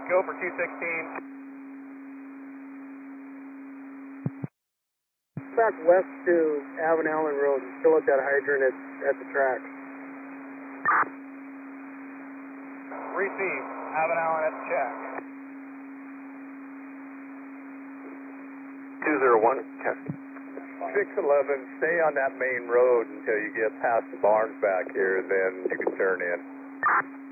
go for 216. Back west to Avon Allen Road, still at that hydrant at the track. Receive. Avon Allen at the check. 201, check. 611, stay on that main road until you get past the barns back here, then you can turn in.